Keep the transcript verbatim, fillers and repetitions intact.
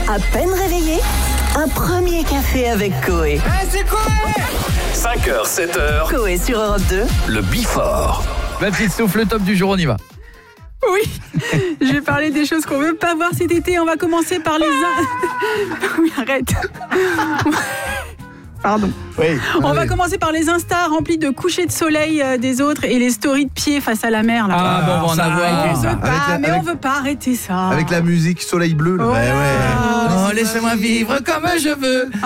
À peine réveillé, un premier café avec Coé. Hey, c'est Coé. cinq heures, sept heures. Coé sur Europe deux. Le Before. Ma petite souffle, le top du jour, on y va. Oui, je vais parler des choses qu'on veut pas voir cet été. On va commencer par les... In... Oui, arrête. Pardon. Oui. On va commencer par les Insta remplis de couchers de soleil des autres et les stories de pieds face à la mer. Là. Ah, bon, on va en avoir. On veut pas, la, mais avec, on veut pas arrêter ça. Avec la musique Soleil Bleu. Là. Oh, bah ouais. Oh, laissez-moi vivre comme je veux.